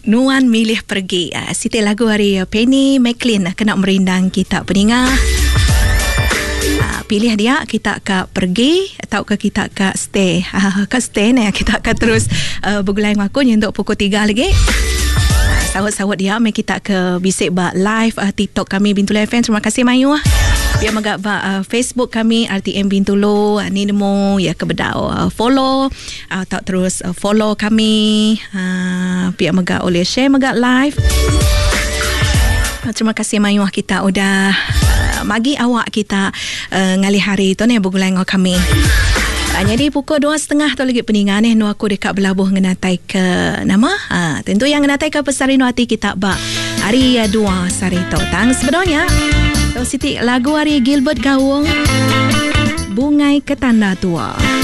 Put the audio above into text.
Nuan milih pergi. Siti lagu hari Penny McLean kena merindang kita pendengar. Pilih dia, kita akan pergi atau kita akan stay. Stay ni kita akan terus bergulai ngakunya untuk pukul 3 lagi. Sawat-sawat dia kita ke bisik bak live TikTok kami Bintulu FM. Terima kasih Mayu. Biar magak bak Facebook kami RTM Bintulu. Ni nemu ya ke bedau follow atau terus follow kami. Biar magak oleh share magak live. Terima kasih Mayu kita udah magi awak kita ngali hari tu ni bergulai dengan kami. Jadi pukul 2.30 tu lagi peningan nu aku dekat belabuh ngenatai ke nama. Tentu yang ngenatai ke pesari nu hati kita bak hari 2 sari tu. Tang sebenarnya tu Siti lagu hari Gilbert Gawong Bungai Ketanda Tua.